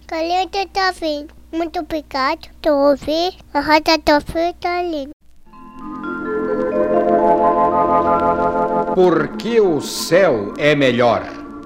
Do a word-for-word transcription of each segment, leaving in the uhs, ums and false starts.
Caleta tá vindo. Muito obrigado por ouvir a Roda do Fritalino. Por que o céu é melhor?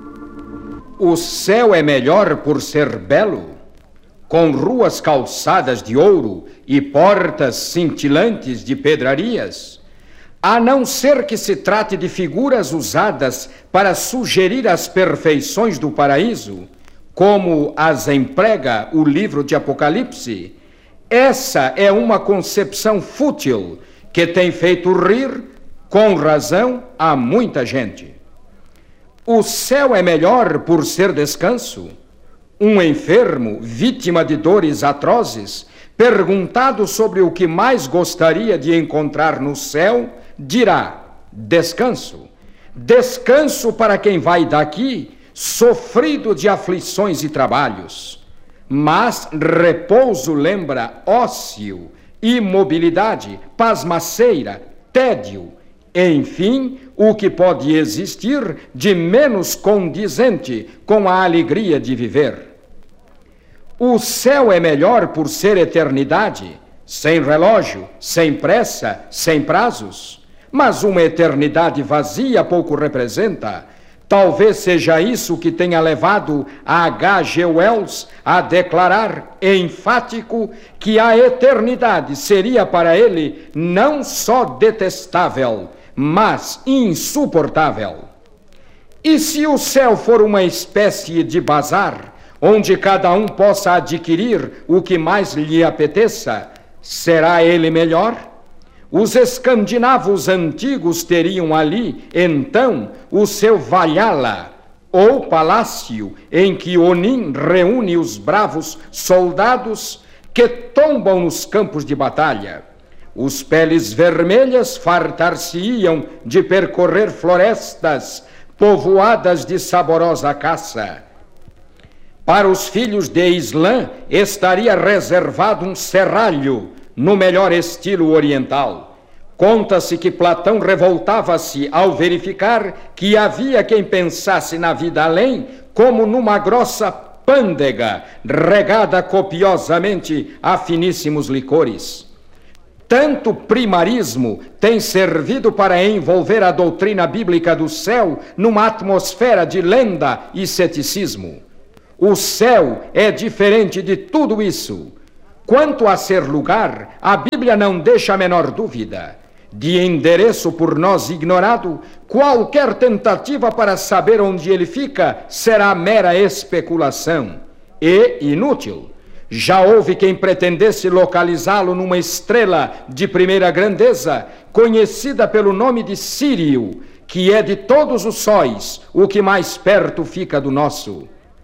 O céu é melhor por ser belo, com ruas calçadas de ouro e portas cintilantes de pedrarias, a não ser que se trate de figuras usadas para sugerir as perfeições do paraíso, como as emprega o livro de Apocalipse. Essa é uma concepção fútil que tem feito rir, com razão, a muita gente. O céu é melhor por ser descanso. Um enfermo, vítima de dores atrozes, perguntado sobre o que mais gostaria de encontrar no céu, dirá: descanso. Descanso para quem vai daqui sofrido de aflições e trabalhos. Mas repouso lembra ócio, imobilidade, pasmaceira, tédio, enfim, o que pode existir de menos condizente com a alegria de viver. O céu é melhor por ser eternidade, sem relógio, sem pressa, sem prazos. Mas uma eternidade vazia pouco representa. Talvez seja isso que tenha levado a H G Wells a declarar enfático que a eternidade seria para ele não só detestável, mas insuportável. E se o céu for uma espécie de bazar, onde cada um possa adquirir o que mais lhe apeteça, será ele melhor? Os escandinavos antigos teriam ali, então, o seu Valhalla, ou palácio em que Onin reúne os bravos soldados que tombam nos campos de batalha. Os peles vermelhas fartar-se-iam de percorrer florestas povoadas de saborosa caça. Para os filhos de Islã estaria reservado um serralho no melhor estilo oriental. Conta-se que Platão revoltava-se ao verificar que havia quem pensasse na vida além como numa grossa pândega regada copiosamente a finíssimos licores. Tanto primarismo tem servido para envolver a doutrina bíblica do céu numa atmosfera de lenda e ceticismo. O céu é diferente de tudo isso. Quanto a ser lugar, a Bíblia não deixa a menor dúvida. De endereço por nós ignorado, qualquer tentativa para saber onde ele fica será mera especulação e inútil. Já houve quem pretendesse localizá-lo numa estrela de primeira grandeza, conhecida pelo nome de Sírio, que é de todos os sóis o que mais perto fica do nosso.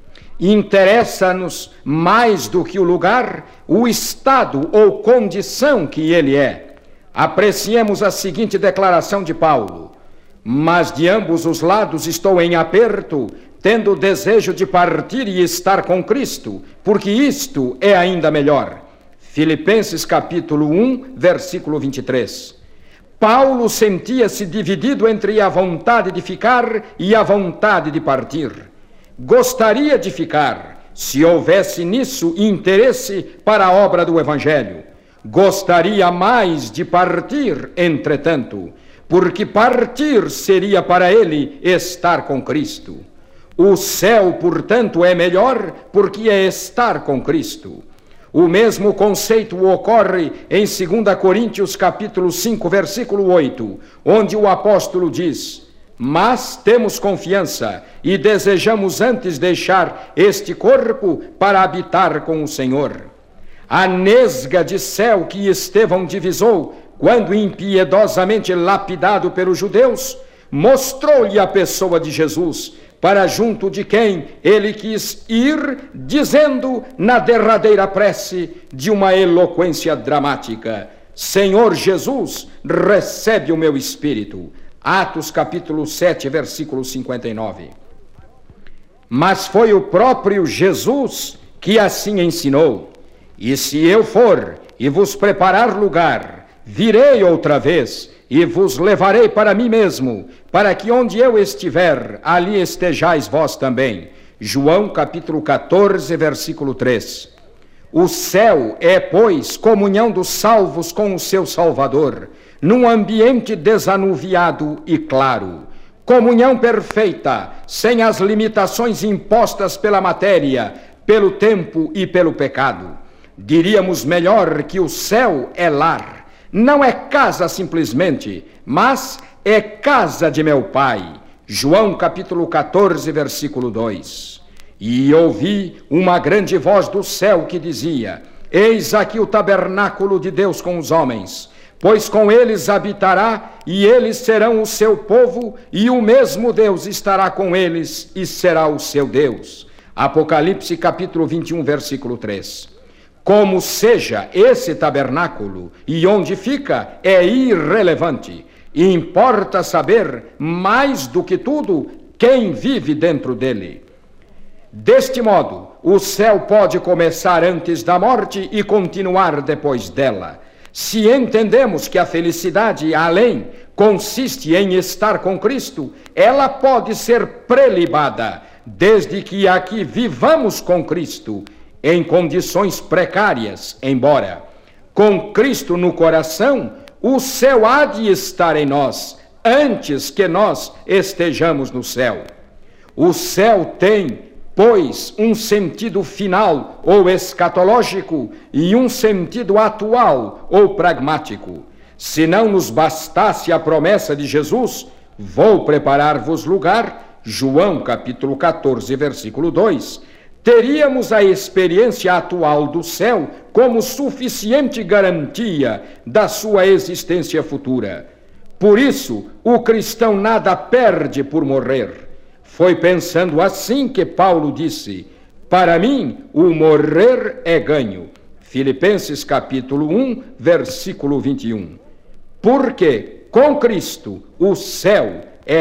Interessa-nos mais do que o lugar, o estado ou condição que ele é. Apreciemos a seguinte declaração de Paulo: mas de ambos os lados estou em aperto, tendo o desejo de partir e estar com Cristo, porque isto é ainda melhor. Filipenses capítulo um, versículo vinte e três. Paulo sentia-se dividido entre a vontade de ficar e a vontade de partir. Gostaria de ficar, se houvesse nisso interesse para a obra do Evangelho. Gostaria mais de partir, entretanto, porque partir seria para ele estar com Cristo. O céu, portanto, é melhor porque é estar com Cristo. O mesmo conceito ocorre em dois Coríntios capítulo cinco, versículo oito, onde o apóstolo diz: mas temos confiança e desejamos antes deixar este corpo para habitar com o Senhor. A nesga de céu que Estevão divisou, quando impiedosamente lapidado pelos judeus, mostrou-lhe a pessoa de Jesus, para junto de quem ele quis ir, dizendo na derradeira prece de uma eloquência dramática: Senhor Jesus, recebe o meu espírito. Atos capítulo sete, versículo cinquenta e nove. Mas foi o próprio Jesus que assim ensinou: e se eu for e vos preparar lugar, virei outra vez e vos levarei para mim mesmo, para que onde eu estiver, ali estejais vós também. João capítulo quatorze, versículo três. O céu é, pois, comunhão dos salvos com o seu Salvador, num ambiente desanuviado e claro. Comunhão perfeita, sem as limitações impostas pela matéria, pelo tempo e pelo pecado. Diríamos melhor que o céu é lar. Não é casa simplesmente, mas é casa de meu Pai. João capítulo quatorze, versículo dois. E ouvi uma grande voz do céu que dizia: eis aqui o tabernáculo de Deus com os homens, pois com eles habitará, e eles serão o seu povo, e o mesmo Deus estará com eles, e será o seu Deus. Apocalipse capítulo vinte e um, versículo três. Como seja esse tabernáculo e onde fica é irrelevante. Importa saber, mais do que tudo, quem vive dentro dele. Deste modo, o céu pode começar antes da morte e continuar depois dela. Se entendemos que a felicidade além consiste em estar com Cristo, ela pode ser prelibada, desde que aqui vivamos com Cristo, em condições precárias, embora. Com Cristo no coração, o céu há de estar em nós, antes que nós estejamos no céu. O céu tem, pois, um sentido final ou escatológico e um sentido atual ou pragmático. Se não nos bastasse a promessa de Jesus, vou preparar-vos lugar, João capítulo quatorze, versículo dois, teríamos a experiência atual do céu como suficiente garantia da sua existência futura. Por isso, o cristão nada perde por morrer. Foi pensando assim que Paulo disse: para mim, o morrer é ganho. Filipenses capítulo um, versículo vinte e um. Porque com Cristo, o céu